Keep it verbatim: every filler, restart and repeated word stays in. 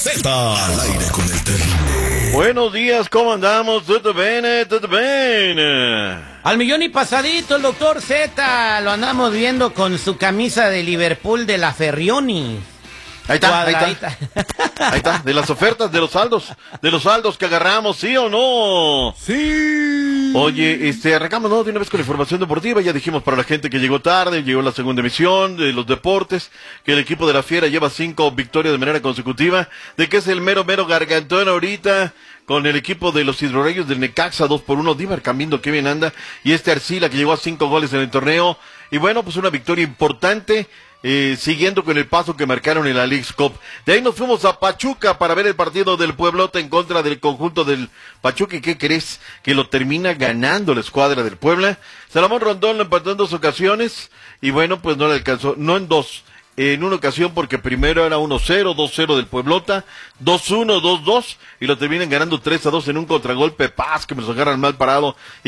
Z al aire con el terrible. Buenos días, ¿cómo andamos? ¿Todo bien? ¿Todo bien? Al millón y pasadito, el doctor Z, lo andamos viendo con su camisa de Liverpool de la Ferrioni. Ahí está, ahí está. Ahí está, de las ofertas, de los saldos, de los saldos que agarramos, ¿sí o no? Sí. Oye, este, arrancamos, ¿no? De una vez con la información deportiva. Ya dijimos para la gente que llegó tarde, llegó la segunda emisión de los deportes, que el equipo de la Fiera lleva cinco victorias de manera consecutiva, de que es el mero, mero gargantón ahorita, con el equipo de los hidrorreyos del Necaxa, dos por uno, Díbar Cambindo, que bien anda, y este Arcila que llegó a cinco goles en el torneo, y bueno, pues una victoria importante, Eh, siguiendo con el paso que marcaron en la Leagues Cup. De ahí nos fuimos a Pachuca para ver el partido del Pueblota en contra del conjunto del Pachuca. ¿Y qué crees? Que lo termina ganando la escuadra del Puebla. Salomón Rondón lo empató en dos ocasiones y bueno, pues no le alcanzó, no en dos, en una ocasión porque primero era uno cero, dos cero del Pueblota, dos uno, dos dos y lo terminan ganando tres a dos en un contragolpe Paz que me los agarran mal parado.